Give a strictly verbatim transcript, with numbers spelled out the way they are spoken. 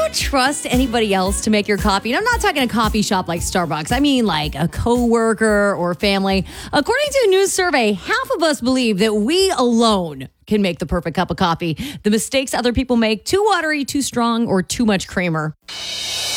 you trust anybody else to make your coffee? And I'm not talking a coffee shop like Starbucks. I mean like a coworker or family. According to a new survey, half of us believe that we alone can make the perfect cup of coffee. The mistakes other people make: too watery, too strong, or too much creamer.